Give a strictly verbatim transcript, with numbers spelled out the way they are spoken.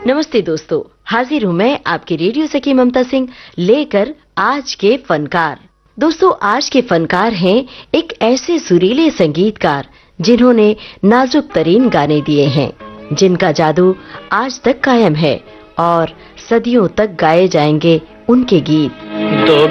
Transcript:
नमस्ते दोस्तों, हाजिर हूँ मैं आपकी रेडियो सखी ममता सिंह लेकर आज के फनकार। दोस्तों, आज के फनकार हैं एक ऐसे सुरीले संगीतकार जिन्होंने नाजुक तरीन गाने दिए हैं, जिनका जादू आज तक कायम है और सदियों तक गाए जाएंगे उनके गीत।